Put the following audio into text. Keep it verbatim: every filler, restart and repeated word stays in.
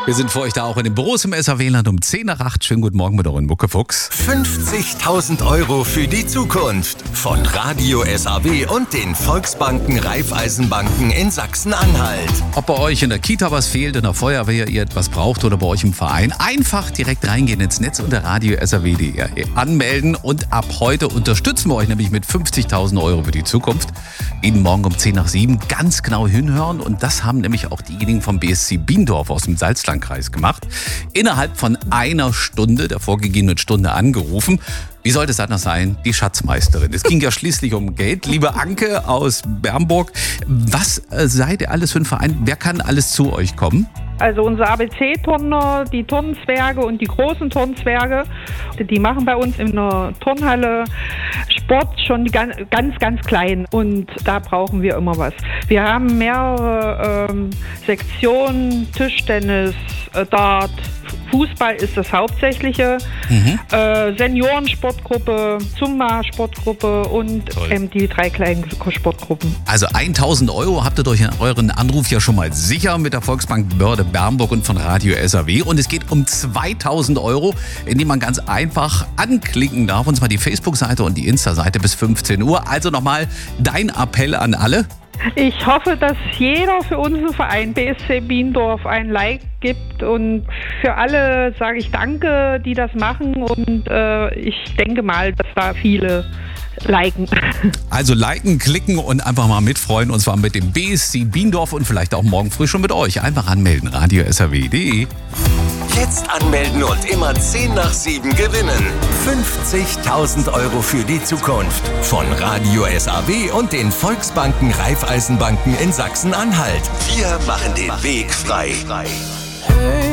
Wir sind für euch da auch in den Büros im S A W-Land um zehn nach acht. Schönen guten Morgen mit euren Muckefuchs. fünfzigtausend Euro für die Zukunft von Radio S A W und den Volksbanken Raiffeisenbanken in Sachsen-Anhalt. Ob bei euch in der Kita was fehlt, in der Feuerwehr ihr etwas braucht oder bei euch im Verein, einfach direkt reingehen ins Netz unter radio s a w punkt d e anmelden und ab heute unterstützen wir euch nämlich mit fünfzigtausend Euro für die Zukunft. Jeden Morgen um zehn nach sieben ganz genau hinhören und das haben nämlich auch diejenigen vom B S C Biendorf aus dem Salzlandkreis gemacht. Innerhalb von einer Stunde, der vorgegebenen Stunde angerufen. Wie sollte es anders sein? Die Schatzmeisterin. Es ging ja schließlich um Geld. Liebe Anke aus Bernburg, was seid ihr alles für ein Verein? Wer kann alles zu euch kommen? Also unsere A B C-Turner, die Turnzwerge und die großen Turnzwerge, die machen bei uns in der Turnhalle Sport, schon die ganz, ganz, ganz klein. Und da brauchen wir immer was. Wir haben mehrere ähm, Sektionen, Tischtennis, äh, Dart, Fußball ist das Hauptsächliche, mhm. äh, Seniorensportgruppe, Zumba-Sportgruppe und ähm, die drei kleinen Sportgruppen. Also tausend Euro habt ihr durch euren Anruf ja schon mal sicher mit der Volksbank Börde Bernburg und von Radio S A W. Und es geht um zweitausend Euro, indem man ganz einfach anklicken darf. Und zwar die Facebook-Seite und die Insta-Seite bis fünfzehn Uhr. Also nochmal dein Appell an alle. Ich hoffe, dass jeder für unseren Verein B S C Biendorf ein Like gibt und für alle sage ich Danke, die das machen und äh, ich denke mal, dass da viele liken. Also liken, klicken und einfach mal mitfreuen und zwar mit dem B S C Biendorf und vielleicht auch morgen früh schon mit euch. Einfach anmelden, radio s a w punkt d e. Jetzt anmelden und immer zehn nach sieben gewinnen. fünfzigtausend Euro für die Zukunft von Radio S A W und den Volksbanken Raiffeisenbanken in Sachsen-Anhalt. Wir machen den Weg frei.